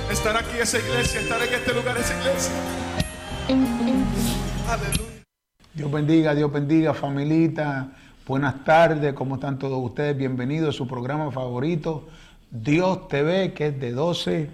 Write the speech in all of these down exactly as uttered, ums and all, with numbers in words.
Estar aquí esa iglesia, estar en este lugar esa iglesia. Aleluya. Dios bendiga, Dios bendiga, familita. Buenas tardes, ¿cómo están todos ustedes? Bienvenidos a su programa favorito, Dios T V, que es de doce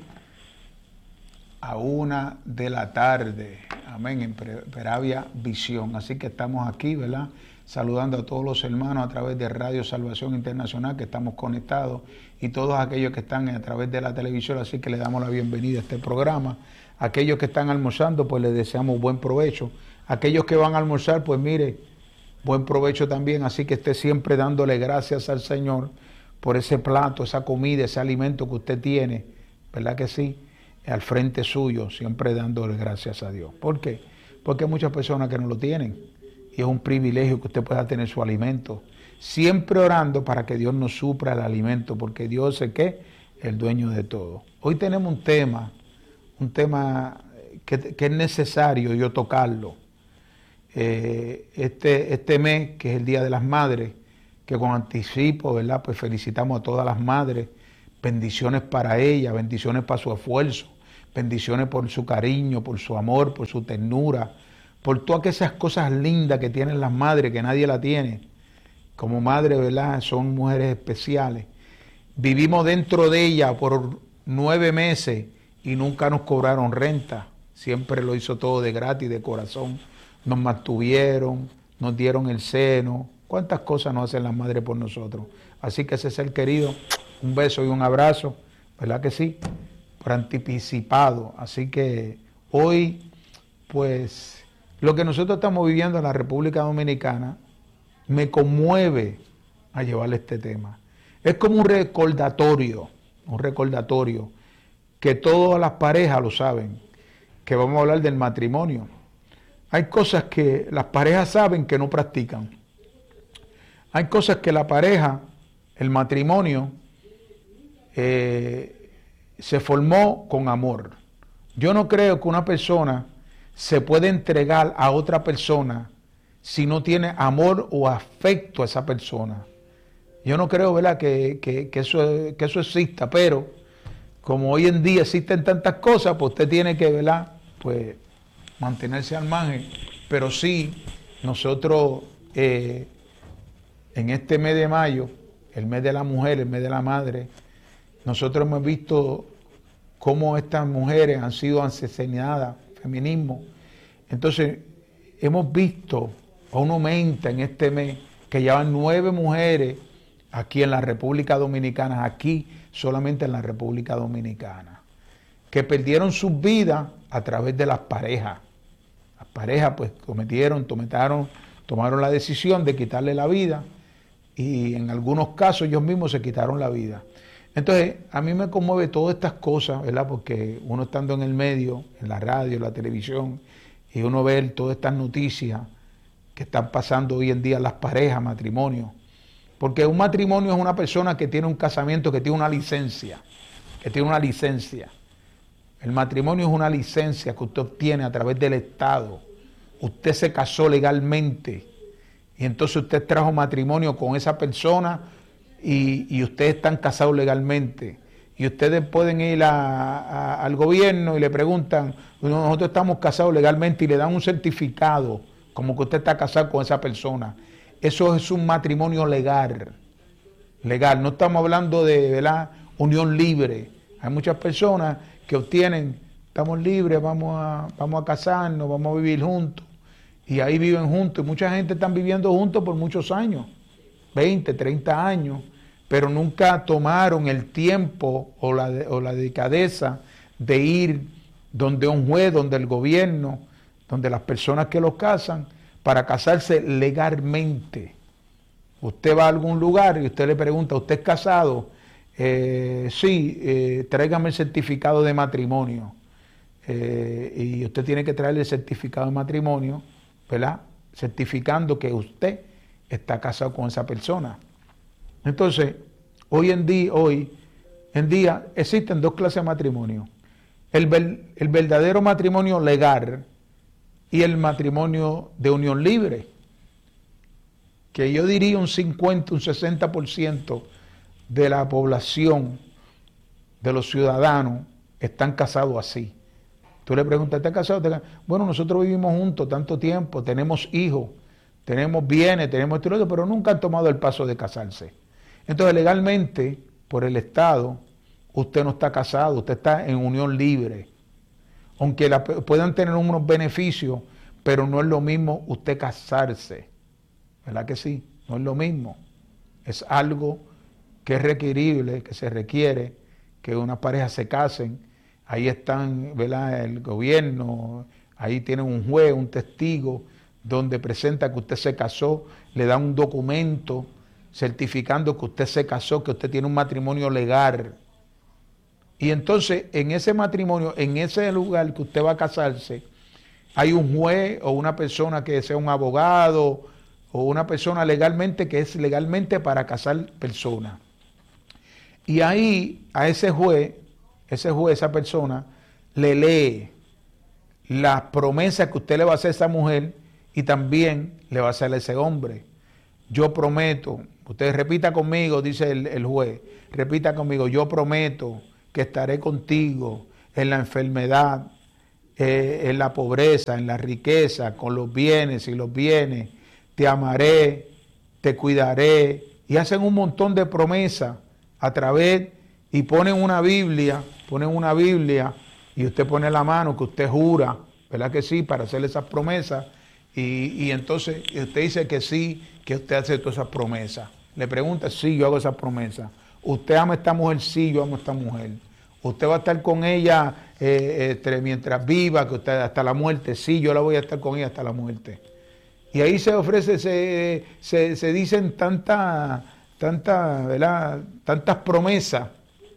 a una de la tarde. Amén, en Peravia Visión. Así que estamos aquí, ¿verdad? Saludando a todos los hermanos a través de Radio Salvación Internacional, que estamos conectados, y todos aquellos que están a través de la televisión. Así que le damos la bienvenida a este programa. Aquellos que están almorzando, pues les deseamos buen provecho. Aquellos que van a almorzar, pues mire, buen provecho también. Así que esté siempre dándole gracias al Señor por ese plato, esa comida, ese alimento que usted tiene, ¿verdad que sí? Al frente suyo, siempre dándole gracias a Dios. ¿Por qué? Porque hay muchas personas que no lo tienen. Y es un privilegio que usted pueda tener su alimento. Siempre orando para que Dios nos supra el alimento, porque Dios es ¿qué? El dueño de todo. Hoy tenemos un tema, un tema que, que es necesario yo tocarlo. Eh, este, este mes, que es el Día de las Madres, que con anticipo, ¿verdad? Pues felicitamos a todas las madres. Bendiciones para ellas, bendiciones para su esfuerzo, bendiciones por su cariño, por su amor, por su ternura, por todas esas cosas lindas que tienen las madres, que nadie la tiene. Como madre, ¿verdad? Son mujeres especiales. Vivimos dentro de ella por nueve meses y nunca nos cobraron renta. Siempre lo hizo todo de gratis, de corazón. Nos mantuvieron, nos dieron el seno. ¿Cuántas cosas nos hacen las madres por nosotros? Así que ese ser querido, un beso y un abrazo, ¿verdad que sí? Por anticipado. Así que hoy, pues, lo que nosotros estamos viviendo en la República Dominicana me conmueve a llevarle este tema. Es como un recordatorio, un recordatorio, que todas las parejas lo saben, que vamos a hablar del matrimonio. Hay cosas que las parejas saben que no practican. Hay cosas que la pareja, el matrimonio, eh, se formó con amor. Yo no creo que una persona se puede entregar a otra persona si no tiene amor o afecto a esa persona. Yo no creo, ¿verdad?, que, que, que, eso, que eso exista, pero como hoy en día existen tantas cosas, pues usted tiene que, ¿verdad?, pues mantenerse al margen. Pero sí, nosotros eh, en este mes de mayo, el mes de la mujer, el mes de la madre, nosotros hemos visto cómo estas mujeres han sido asesinadas, feminismo. Entonces, hemos visto, aún aumenta en este mes, que ya van nueve mujeres aquí en la República Dominicana, aquí solamente en la República Dominicana, que perdieron sus vidas a través de las parejas. Las parejas pues cometieron, tomaron, tomaron la decisión de quitarle la vida y en algunos casos ellos mismos se quitaron la vida. Entonces, a mí me conmueve todas estas cosas, ¿verdad? Porque uno estando en el medio, en la radio, en la televisión, y uno ve todas estas noticias que están pasando hoy en día en las parejas, matrimonios. Porque un matrimonio es una persona que tiene un casamiento, que tiene una licencia, que tiene una licencia. El matrimonio es una licencia que usted obtiene a través del Estado. Usted se casó legalmente y entonces usted trajo matrimonio con esa persona y, y ustedes están casados legalmente. Y ustedes pueden ir a, a, al gobierno y le preguntan, nosotros estamos casados legalmente, y le dan un certificado como que usted está casado con esa persona. Eso es un matrimonio legal. Legal. No estamos hablando de, ¿verdad?, unión libre. Hay muchas personas que obtienen, estamos libres, vamos a, vamos a casarnos, vamos a vivir juntos. Y ahí viven juntos. Y mucha gente está viviendo juntos por muchos años, veinte, treinta años. Pero nunca tomaron el tiempo o la, o la delicadeza de ir donde un juez, donde el gobierno, donde las personas que los casan, para casarse legalmente. Usted va a algún lugar y usted le pregunta, ¿usted es casado? Eh, sí, eh, tráigame el certificado de matrimonio. Eh, y usted tiene que traerle el certificado de matrimonio, ¿verdad?, certificando que usted está casado con esa persona. Entonces, hoy en día, hoy en día existen dos clases de matrimonio. El, el verdadero matrimonio legal y el matrimonio de unión libre. Que yo diría un cincuenta, un sesenta por ciento de la población, de los ciudadanos, están casados así. Tú le preguntas, ¿estás casado? Bueno, nosotros vivimos juntos tanto tiempo, tenemos hijos, tenemos bienes, tenemos estudios, pero nunca han tomado el paso de casarse. Entonces, legalmente, por el Estado, usted no está casado, usted está en unión libre. Aunque la, puedan tener unos beneficios, pero no es lo mismo usted casarse. ¿Verdad que sí? No es lo mismo. Es algo que es requerible, que se requiere, que unas parejas se casen. Ahí están, ¿verdad?, el gobierno, ahí tienen un juez, un testigo, donde presenta que usted se casó, le da un documento certificando que usted se casó, que usted tiene un matrimonio legal. Y entonces, en ese matrimonio, en ese lugar que usted va a casarse, hay un juez o una persona que sea un abogado o una persona legalmente que es legalmente para casar personas. Y ahí a ese juez, ese juez, esa persona, le lee las promesas que usted le va a hacer a esa mujer y también le va a hacer a ese hombre. Yo prometo, usted repita conmigo, dice el, el juez, repita conmigo, yo prometo que estaré contigo en la enfermedad, eh, en la pobreza, en la riqueza, con los bienes y los bienes, te amaré, te cuidaré, y hacen un montón de promesas a través, y ponen una Biblia, ponen una Biblia, y usted pone la mano que usted jura, ¿verdad que sí?, para hacerle esas promesas, y, y entonces usted dice que sí, que usted hace todas esas promesas. Le pregunta, sí, yo hago esas promesas. ¿Usted ama a esta mujer? Sí, yo amo a esta mujer. ¿Usted va a estar con ella eh, eh, mientras viva, que usted hasta la muerte? Sí, yo la voy a estar con ella hasta la muerte. Y ahí se ofrece, se, se, se dicen tantas, tanta, ¿verdad?, tantas promesas.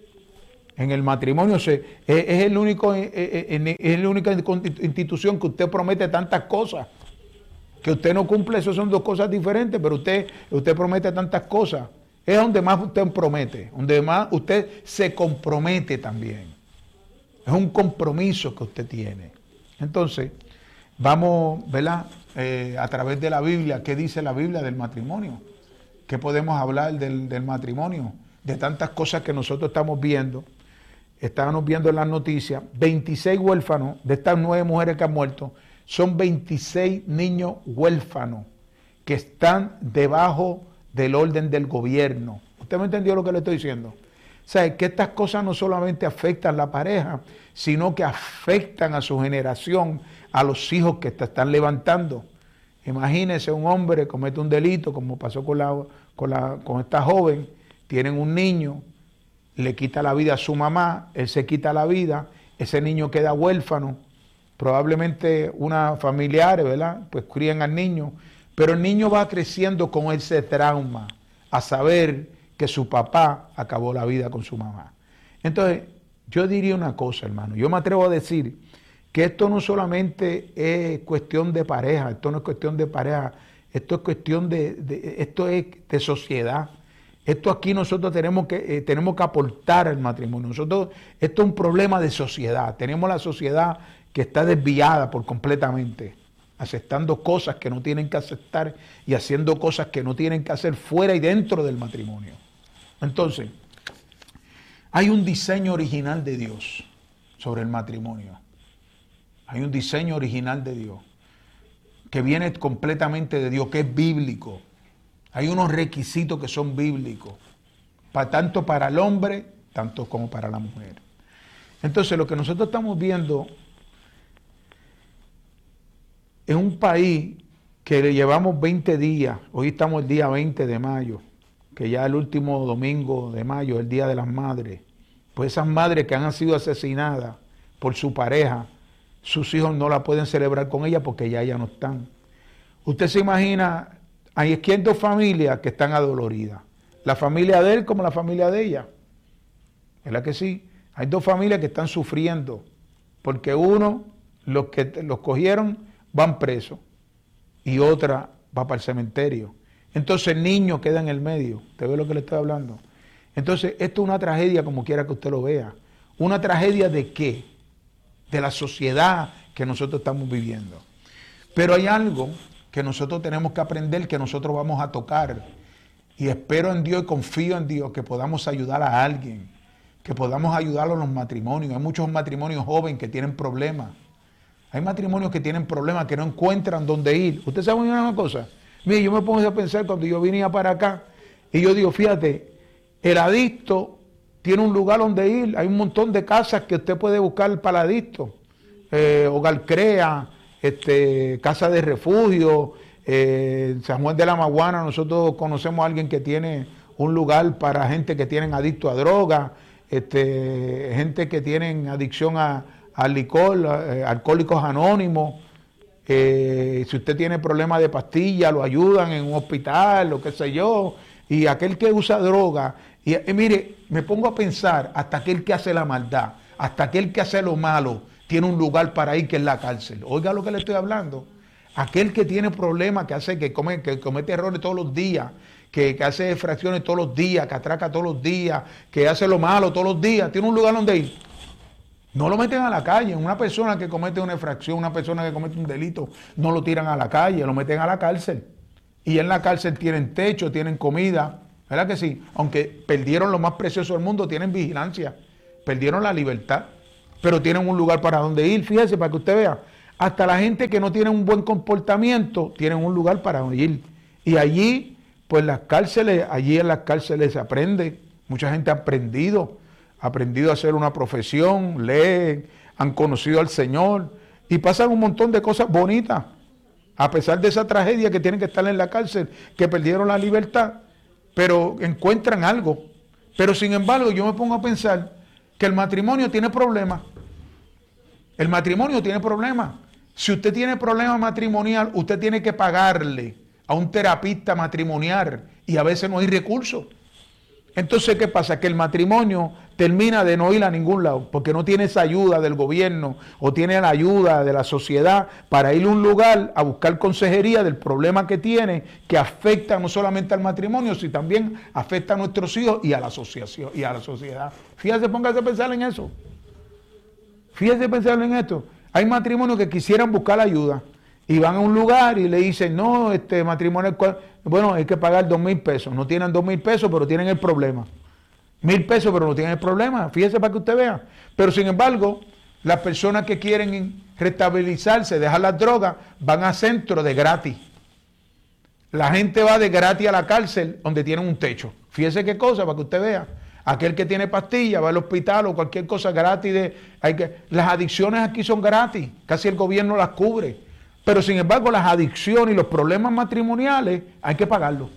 En el matrimonio se, es, es, el único, es, es la única institución que usted promete tantas cosas. Que usted no cumple, eso son dos cosas diferentes, pero usted, usted promete tantas cosas. Es donde más usted promete, donde más usted se compromete también. Es un compromiso que usted tiene. Entonces, vamos, ¿verdad?, eh, a través de la Biblia, ¿qué dice la Biblia del matrimonio? ¿Qué podemos hablar del, del matrimonio? De tantas cosas que nosotros estamos viendo. Estábamos viendo en las noticias, veintiséis huérfanos de estas nueve mujeres que han muerto, son veintiséis niños huérfanos que están debajo del orden del gobierno. ¿Usted me entendió lo que le estoy diciendo? O sea, que estas cosas no solamente afectan a la pareja, sino que afectan a su generación, a los hijos que te están levantando. Imagínese un hombre comete un delito, como pasó con, la, con, la, con esta joven, tienen un niño, le quita la vida a su mamá, él se quita la vida, ese niño queda huérfano, probablemente una familiar, ¿verdad?, pues crían al niño, pero el niño va creciendo con ese trauma, a saber que su papá acabó la vida con su mamá. Entonces, yo diría una cosa, hermano, yo me atrevo a decir que esto no solamente es cuestión de pareja, esto no es cuestión de pareja, esto es cuestión de, de esto es de sociedad. Esto aquí nosotros tenemos que, eh, tenemos que aportar al matrimonio. Nosotros, esto es un problema de sociedad. Tenemos la sociedad que está desviada por completamente, aceptando cosas que no tienen que aceptar y haciendo cosas que no tienen que hacer fuera y dentro del matrimonio. Entonces, hay un diseño original de Dios sobre el matrimonio. Hay un diseño original de Dios que viene completamente de Dios, que es bíblico. Hay unos requisitos que son bíblicos, para, tanto para el hombre, tanto como para la mujer. Entonces, lo que nosotros estamos viendo es un país que le llevamos veinte días, hoy estamos el día veinte de mayo, que ya el último domingo de mayo, el Día de las Madres, pues esas madres que han sido asesinadas por su pareja, sus hijos no la pueden celebrar con ella porque ya ya no están. Usted se imagina, hay aquí hay dos familias que están adoloridas, la familia de él como la familia de ella. ¿Verdad que sí? Hay dos familias que están sufriendo, porque uno, los que los cogieron, van presos, y otra va para el cementerio. Entonces el niño queda en el medio. ¿Usted ve lo que le estoy hablando? Entonces, esto es una tragedia como quiera que usted lo vea. ¿Una tragedia de qué? De la sociedad que nosotros estamos viviendo. Pero hay algo que nosotros tenemos que aprender, que nosotros vamos a tocar. Y espero en Dios y confío en Dios que podamos ayudar a alguien, que podamos ayudarlos en los matrimonios. Hay muchos matrimonios jóvenes que tienen problemas. Hay matrimonios que tienen problemas, que no encuentran dónde ir. ¿Usted sabe una cosa? Mire, yo me pongo a pensar cuando yo venía para acá y yo digo, fíjate, el adicto tiene un lugar donde ir. Hay un montón de casas que usted puede buscar para el adicto. Eh, Hogar Crea, este, Casa de Refugio, eh, San Juan de la Maguana. Nosotros conocemos a alguien que tiene un lugar para gente que tienen adicto a droga, este, gente que tienen adicción a, al licor, eh, alcohólicos anónimos. Eh, si usted tiene problemas de pastillas, lo ayudan en un hospital, lo que sé yo. Y aquel que usa droga, y, y mire, me pongo a pensar, hasta aquel que hace la maldad, hasta aquel que hace lo malo, tiene un lugar para ir, que es la cárcel. Oiga lo que le estoy hablando. Aquel que tiene problemas, que hace, que, come, que comete errores todos los días, que, que hace fracciones todos los días, que atraca todos los días, que hace lo malo todos los días, tiene un lugar donde ir. No lo meten a la calle. Una persona que comete una infracción, una persona que comete un delito, no lo tiran a la calle, lo meten a la cárcel. Y en la cárcel tienen techo, tienen comida, ¿verdad que sí? Aunque perdieron lo más precioso del mundo, tienen vigilancia, perdieron la libertad, pero tienen un lugar para donde ir. Fíjese, para que usted vea, hasta la gente que no tiene un buen comportamiento, tienen un lugar para donde ir. Y allí, pues las cárceles, allí en las cárceles se aprende, mucha gente ha aprendido, ha aprendido a hacer una profesión, leen, han conocido al Señor, y pasan un montón de cosas bonitas. A pesar de esa tragedia que tienen que estar en la cárcel, que perdieron la libertad, pero encuentran algo. Pero sin embargo, yo me pongo a pensar que el matrimonio tiene problemas. El matrimonio tiene problemas. Si usted tiene problemas matrimonial, usted tiene que pagarle a un terapista matrimonial y a veces no hay recursos. Entonces, ¿qué pasa? Que el matrimonio termina de no ir a ningún lado, porque no tiene esa ayuda del gobierno o tiene la ayuda de la sociedad para ir a un lugar a buscar consejería del problema que tiene, que afecta no solamente al matrimonio, sino también afecta a nuestros hijos y a la asociación y a la sociedad. Fíjese, póngase a pensar en eso. Fíjese a pensar en esto. Hay matrimonios que quisieran buscar ayuda y van a un lugar y le dicen, no, este matrimonio, bueno, hay que pagar dos mil pesos. No tienen dos mil pesos, pero tienen el problema. Mil pesos, pero no tienen el problema. Fíjese para que usted vea. Pero sin embargo, las personas que quieren restabilizarse, dejar las drogas, van a centros de gratis. La gente va de gratis a la cárcel donde tienen un techo. Fíjese qué cosa para que usted vea. Aquel que tiene pastillas va al hospital o cualquier cosa gratis. De, hay que, las adicciones aquí son gratis. Casi el gobierno las cubre. Pero sin embargo, las adicciones y los problemas matrimoniales hay que pagarlos.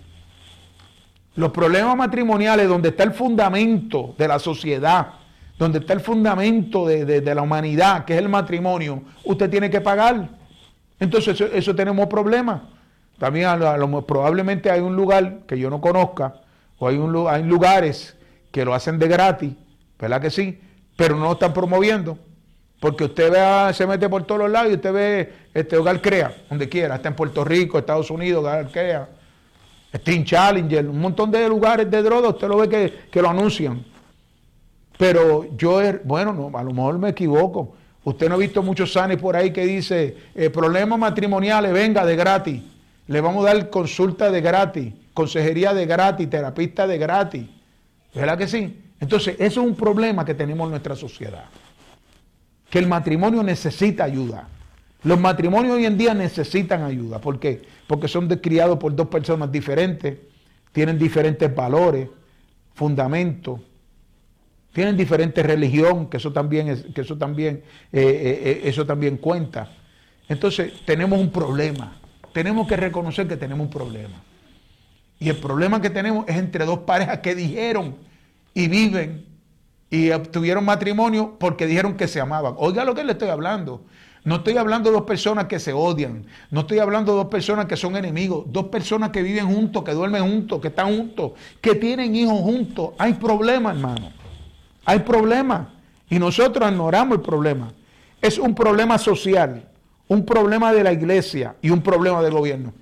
Los problemas matrimoniales, donde está el fundamento de la sociedad, donde está el fundamento de, de, de la humanidad, que es el matrimonio, usted tiene que pagar. Entonces, eso, eso tenemos problemas. También a lo, a lo, probablemente hay un lugar que yo no conozca, o hay, un, hay lugares que lo hacen de gratis, ¿verdad que sí? Pero no lo están promoviendo. Porque usted ve, se mete por todos los lados y usted ve este Hogar Crea, donde quiera, está en Puerto Rico, Estados Unidos, Hogar Crea, Teen Challenger, un montón de lugares de droga, usted lo ve que, que lo anuncian. Pero yo, bueno, no, a lo mejor me equivoco. Usted no ha visto muchos sanes por ahí que dice, eh, problemas matrimoniales, venga de gratis. Le vamos a dar consulta de gratis, consejería de gratis, terapista de gratis. ¿Verdad que sí? Entonces, eso es un problema que tenemos en nuestra sociedad. Que el matrimonio necesita ayuda. Los matrimonios hoy en día necesitan ayuda. ¿Por qué? Porque son criados por dos personas diferentes, tienen diferentes valores, fundamentos, tienen diferente religión, que eso también, es, que eso también, eh, eh, eso también cuenta. Entonces, tenemos un problema. Tenemos que reconocer que tenemos un problema. Y el problema que tenemos es entre dos parejas que dijeron y viven y obtuvieron matrimonio porque dijeron que se amaban. Oiga lo que le estoy hablando. No estoy hablando de dos personas que se odian. No estoy hablando de dos personas que son enemigos. Dos personas que viven juntos, que duermen juntos, que están juntos, que tienen hijos juntos. Hay problemas, hermano. Hay problemas. Y nosotros ignoramos el problema. Es un problema social, un problema de la iglesia y un problema del gobierno.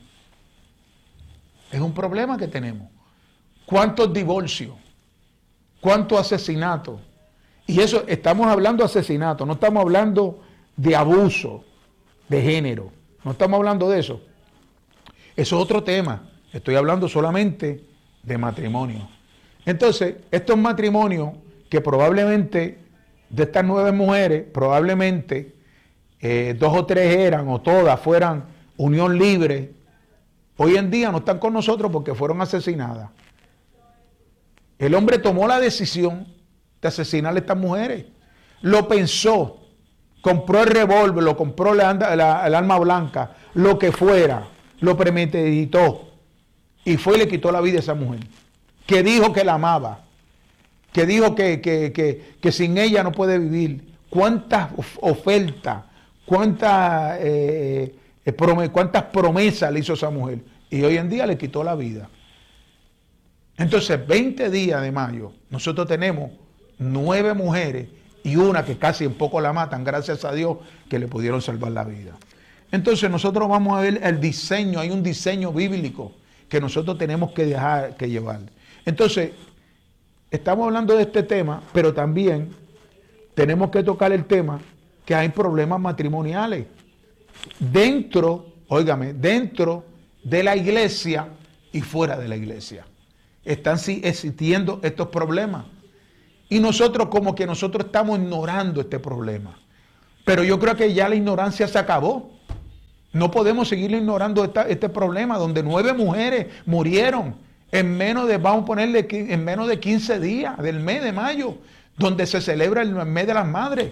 Es un problema que tenemos. ¿Cuántos divorcios? ¿Cuántos asesinatos? Y eso, estamos hablando de asesinatos, no estamos hablando de abuso de género. No estamos hablando de eso. Eso es otro tema. Estoy hablando solamente de matrimonio. Entonces, estos matrimonios que probablemente de estas nueve mujeres, probablemente eh, dos o tres eran o todas fueran unión libre, hoy en día no están con nosotros porque fueron asesinadas. El hombre tomó la decisión de asesinar a estas mujeres. Lo pensó, compró el revólver, lo compró la, la, el arma blanca, lo que fuera, lo premeditó y fue y le quitó la vida a esa mujer, que dijo que la amaba, que dijo que, que, que, que sin ella no puede vivir. ¿Cuántas ofertas, cuántas, eh, eh, prom cuántas promesas le hizo esa mujer? Y hoy en día le quitó la vida. Entonces, veinte días de mayo, nosotros tenemos nueve mujeres y una que casi en poco la matan, gracias a Dios que le pudieron salvar la vida. Entonces nosotros vamos a ver el diseño, hay un diseño bíblico que nosotros tenemos que dejar que llevar. Entonces, estamos hablando de este tema, pero también tenemos que tocar el tema que hay problemas matrimoniales dentro, óigame, dentro de la iglesia y fuera de la iglesia. Están sí existiendo estos problemas. Y nosotros como que nosotros estamos ignorando este problema. Pero yo creo que ya la ignorancia se acabó. No podemos seguir ignorando esta, este problema donde nueve mujeres murieron en menos de, vamos a ponerle, en menos de quince días del mes de mayo, donde se celebra el mes de las madres.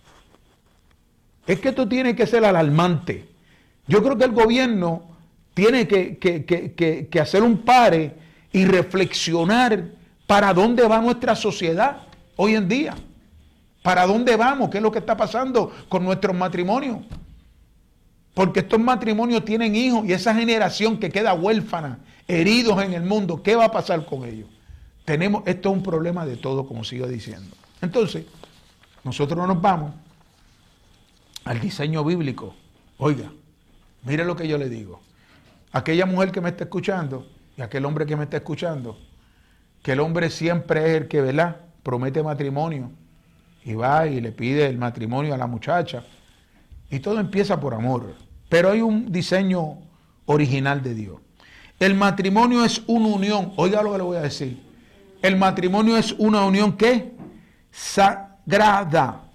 Es que esto tiene que ser alarmante. Yo creo que el gobierno tiene que, que, que, que, que hacer un pare y reflexionar para dónde va nuestra sociedad hoy en día. ¿Para dónde vamos? ¿Qué es lo que está pasando con nuestros matrimonios? Porque estos matrimonios tienen hijos y esa generación que queda huérfana, heridos en el mundo, ¿qué va a pasar con ellos? Tenemos, esto es un problema de todo, como sigo diciendo. Entonces, nosotros nos vamos al diseño bíblico. Oiga, mire lo que yo le digo. Aquella mujer que me está escuchando y aquel hombre que me está escuchando, que el hombre siempre es el que, ¿verdad?, promete matrimonio y va y le pide el matrimonio a la muchacha y todo empieza por amor, pero hay un diseño original de Dios. El matrimonio es una unión, oiga lo que le voy a decir, el matrimonio es una unión ¿qué? Sagrada,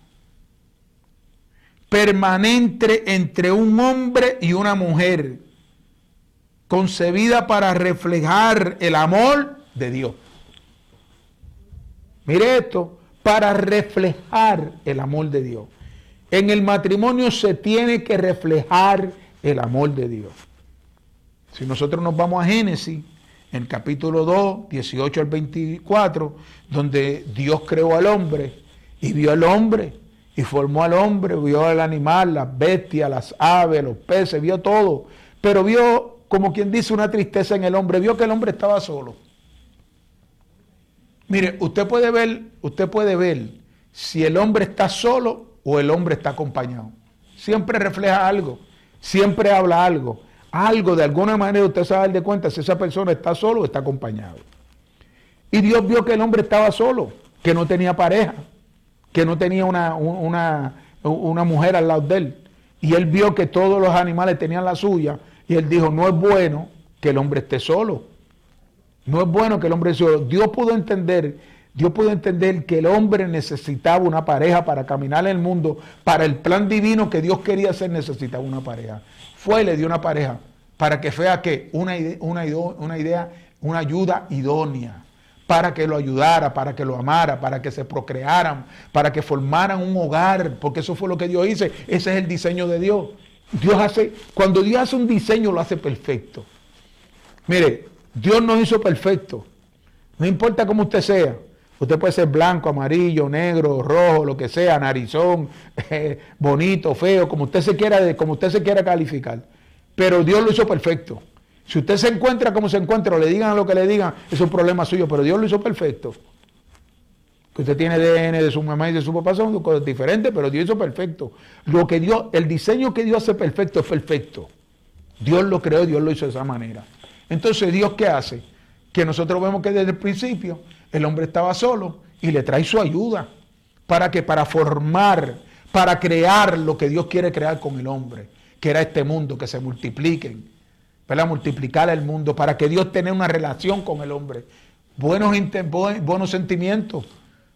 permanente entre un hombre y una mujer, concebida para reflejar el amor de Dios. Mire esto, para reflejar el amor de Dios. En el matrimonio se tiene que reflejar el amor de Dios. Si nosotros nos vamos a Génesis, en el capítulo dos, dieciocho al veinticuatro, donde Dios creó al hombre y vio al hombre y formó al hombre, vio al animal, las bestias, las aves, los peces, vio todo, pero vio, como quien dice, una tristeza en el hombre, vio que el hombre estaba solo. Mire, usted puede ver, usted puede ver si el hombre está solo o el hombre está acompañado. Siempre refleja algo, siempre habla algo. Algo, de alguna manera usted se va a dar de cuenta si esa persona está solo o está acompañado. Y Dios vio que el hombre estaba solo, que no tenía pareja, que no tenía una, una, una mujer al lado de él. Y él vio que todos los animales tenían la suya y él dijo, no es bueno que el hombre esté solo. No es bueno que el hombre esté solo. Dios pudo entender, Dios pudo entender que el hombre necesitaba una pareja para caminar en el mundo, para el plan divino que Dios quería hacer necesitaba una pareja. Fue y le dio una pareja para que fuera que una idea, una, una idea, una ayuda idónea, para que lo ayudara, para que lo amara, para que se procrearan, para que formaran un hogar, porque eso fue lo que Dios hizo. Ese es el diseño de Dios. Dios hace, cuando Dios hace un diseño lo hace perfecto. Mire, Dios nos hizo perfecto. No importa cómo usted sea. Usted puede ser blanco, amarillo, negro, rojo, lo que sea, narizón, eh, bonito, feo, como usted se quiera, como usted se quiera calificar. Pero Dios lo hizo perfecto. Si usted se encuentra como se encuentra, o le digan lo que le digan, es un problema suyo, pero Dios lo hizo perfecto. Que usted tiene D N de su mamá y de su papá son cosas diferentes, pero Dios hizo perfecto. Lo que Dios, el diseño que Dios hace perfecto es perfecto. Dios lo creó, Dios lo hizo de esa manera. Entonces, ¿Dios qué hace? Que nosotros vemos que desde el principio el hombre estaba solo y le trae su ayuda. ¿Para qué? Para formar, para crear lo que Dios quiere crear con el hombre, que era este mundo, que se multipliquen, para multiplicar el mundo, para que Dios tenga una relación con el hombre. Buenos, buenos sentimientos,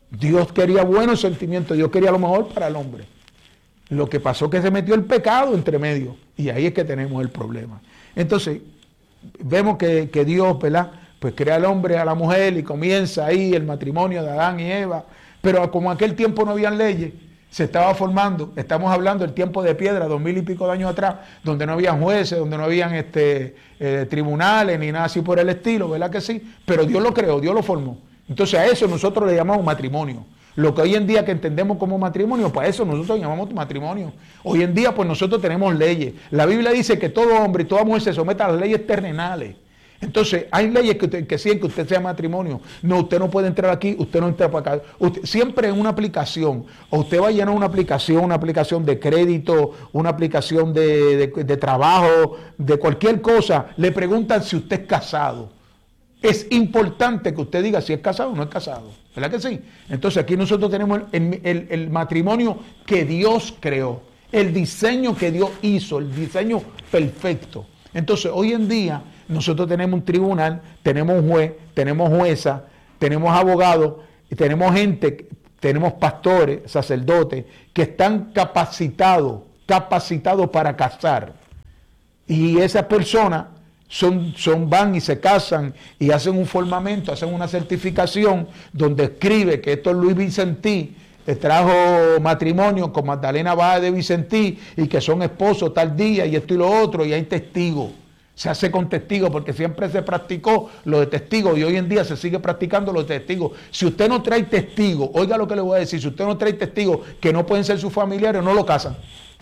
Dios quería buenos sentimientos, Dios quería lo mejor para el hombre. Lo que pasó es que se metió el pecado entre medio, y ahí es que tenemos el problema. Entonces, vemos que, que Dios, ¿verdad?, pues crea al hombre, a la mujer, y comienza ahí el matrimonio de Adán y Eva, pero como en aquel tiempo no habían leyes, se estaba formando, estamos hablando del tiempo de piedra, dos mil y pico de años atrás, donde no habían jueces, donde no habían este, eh, tribunales, ni nada así por el estilo, ¿verdad que sí? Pero Dios lo creó, Dios lo formó. Entonces a eso nosotros le llamamos matrimonio. Lo que hoy en día que entendemos como matrimonio, pues a eso nosotros llamamos matrimonio. Hoy en día pues nosotros tenemos leyes. La Biblia dice que todo hombre y toda mujer se someta a las leyes terrenales. Entonces, hay leyes que, usted, que siguen que usted sea matrimonio. No, usted no puede entrar aquí, usted no entra para acá. Usted, siempre en una aplicación, o usted va a llenar una aplicación, una aplicación de crédito, una aplicación de, de, de trabajo, de cualquier cosa, le preguntan si usted es casado. Es importante que usted diga si es casado o no es casado. ¿Verdad que sí? Entonces, aquí nosotros tenemos el, el, el matrimonio que Dios creó, el diseño que Dios hizo, el diseño perfecto. Entonces, hoy en día, nosotros tenemos un tribunal, tenemos un juez, tenemos jueza, tenemos abogados, y tenemos gente, tenemos pastores, sacerdotes, que están capacitados, capacitados para casar. Y esas personas son, son, van y se casan y hacen un formamento, hacen una certificación donde escribe que esto es Luis Vicentí, trajo matrimonio con Magdalena Báez de Vicentí y que son esposos tal día y esto y lo otro, y hay testigos. Se hace con testigos porque siempre se practicó lo de testigos y hoy en día se sigue practicando los testigos. Si usted no trae testigos, oiga lo que le voy a decir, si usted no trae testigos que no pueden ser sus familiares, no lo casan.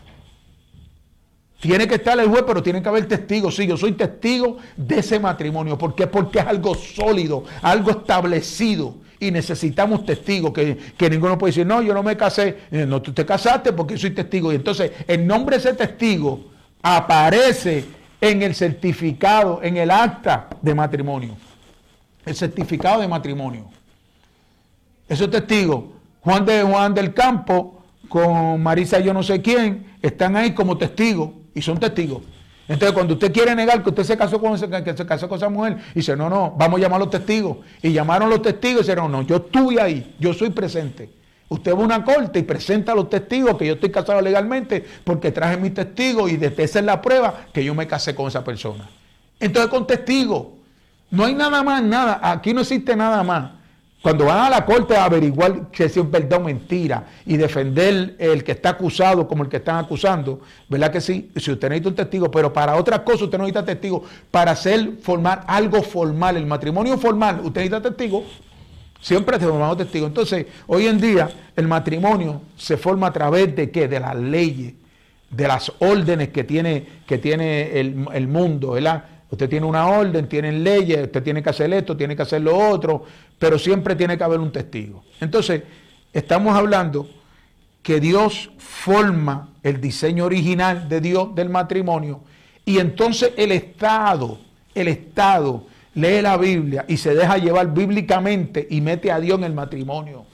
Tiene que estar el juez, pero tiene que haber testigos. Sí, yo soy testigo de ese matrimonio. ¿Por qué? Porque es algo sólido, algo establecido. Y necesitamos testigos, que, que ninguno puede decir, no, yo no me casé. No, tú te casaste porque soy testigo. Y entonces el nombre de ese testigo aparece en el certificado, en el acta de matrimonio. El certificado de matrimonio. Esos testigos, Juan de Juan del Campo con Marisa yo no sé quién, están ahí como testigos y son testigos. Entonces cuando usted quiere negar que usted se casó con, que se casó con esa mujer, dice, no, no, vamos a llamar a los testigos. Y llamaron los testigos y dijeron, no, yo estuve ahí, yo soy presente. Usted va a una corte y presenta a los testigos que yo estoy casado legalmente porque traje mis testigos y desde esa es la prueba que yo me casé con esa persona. Entonces con testigos, no hay nada más, nada, aquí no existe nada más. Cuando van a la corte a averiguar si es verdad o mentira y defender el que está acusado como el que están acusando, ¿verdad que sí? Si usted necesita un testigo, pero para otras cosas usted no necesita testigo, para hacer, formar algo formal, el matrimonio formal, usted necesita testigo. Siempre se formamos testigos. Entonces, hoy en día, el matrimonio se forma a través de ¿qué? De las leyes, de las órdenes que tiene, que tiene el, el mundo, ¿verdad? Usted tiene una orden, tienen leyes, usted tiene que hacer esto, tiene que hacer lo otro, pero siempre tiene que haber un testigo. Entonces, estamos hablando que Dios forma el diseño original de Dios del matrimonio y entonces el Estado, el Estado, lee la Biblia y se deja llevar bíblicamente y mete a Dios en el matrimonio.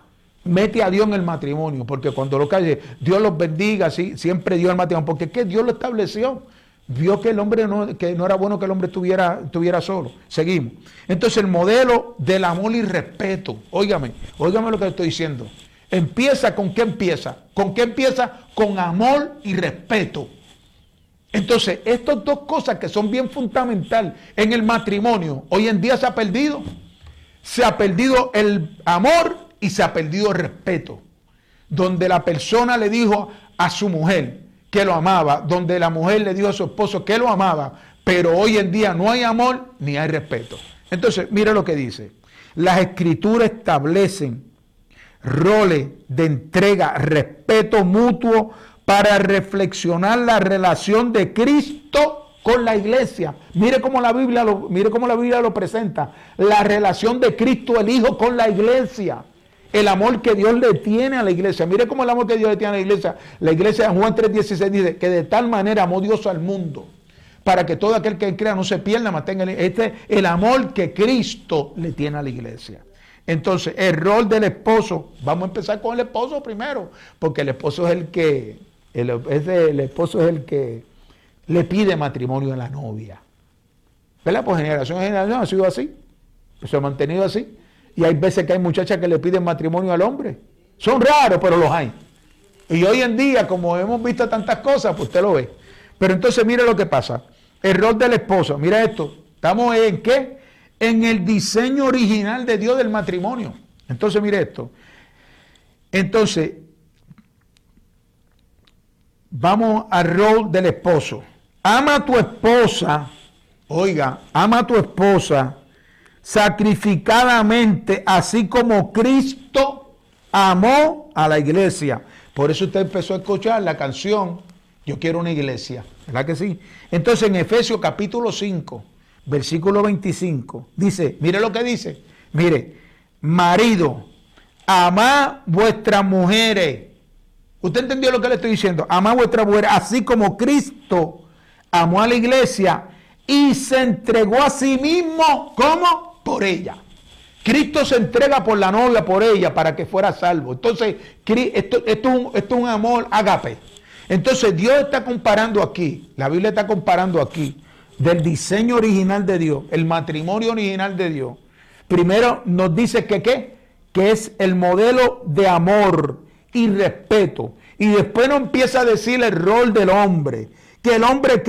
Mete a Dios en el matrimonio, porque cuando lo calle, Dios los bendiga, ¿sí? Siempre Dios el matrimonio, porque es que Dios lo estableció. Vio que el hombre no, que no era bueno que el hombre estuviera, estuviera solo. Seguimos. Entonces el modelo del amor y respeto, óigame, óigame lo que estoy diciendo. Empieza, ¿con qué empieza? ¿Con qué empieza? Con amor y respeto. Entonces, estas dos cosas que son bien fundamentales en el matrimonio, hoy en día se ha perdido. Se ha perdido el amor y se ha perdido el respeto. Donde la persona le dijo a su mujer que lo amaba, donde la mujer le dijo a su esposo que lo amaba, pero hoy en día no hay amor ni hay respeto. Entonces, mire lo que dice. Las escrituras establecen roles de entrega, respeto mutuo, para reflexionar la relación de Cristo con la iglesia. Mire cómo la Biblia lo, mire cómo la Biblia lo presenta. La relación de Cristo el Hijo con la iglesia. El amor que Dios le tiene a la iglesia. Mire cómo el amor que Dios le tiene a la iglesia. La iglesia en Juan tres dieciséis dice que de tal manera amó Dios al mundo, para que todo aquel que crea no se pierda, mas tenga. Este es el amor que Cristo le tiene a la iglesia. Entonces, el rol del esposo, vamos a empezar con el esposo primero, porque el esposo es el que, el, ese, el esposo es el que le pide matrimonio a la novia. ¿Verdad? Por generación en generación ha sido así, se ha mantenido así. Y hay veces que hay muchachas que le piden matrimonio al hombre. Son raros, pero los hay. Y hoy en día, como hemos visto tantas cosas, pues usted lo ve. Pero entonces mire lo que pasa. El rol del esposo. Mira esto. ¿Estamos en qué? En el diseño original de Dios del matrimonio. Entonces mire esto. Entonces, vamos al rol del esposo. Ama a tu esposa. Oiga, ama a tu esposa sacrificadamente, así como Cristo amó a la iglesia. Por eso usted empezó a escuchar la canción Yo quiero una iglesia, ¿verdad que sí? Entonces en Efesios capítulo cinco, versículo veinticinco, dice, mire lo que dice, mire, marido, amad vuestras mujeres. ¿Usted entendió lo que le estoy diciendo? Amad vuestras mujeres, así como Cristo amó a la iglesia y se entregó a sí mismo, ¿cómo? Por ella. Cristo se entrega por la novia, por ella, para que fuera salvo. Entonces, esto, esto, es un, esto es un amor ágape. Entonces, Dios está comparando aquí, la Biblia está comparando aquí, del diseño original de Dios, el matrimonio original de Dios. Primero nos dice que ¿qué? Que es el modelo de amor y respeto. Y después nos empieza a decir el rol del hombre, que el hombre